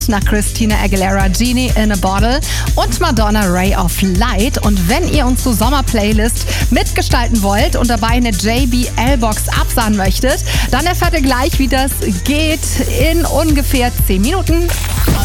nach Christina Aguilera Genie in a Bottle und Madonna Ray of Light. Und wenn ihr unsere Sommerplaylist mitgestalten wollt und dabei eine JBL-Box absahnen möchtet, dann erfahrt ihr gleich, wie das geht in ungefähr 10 Minuten.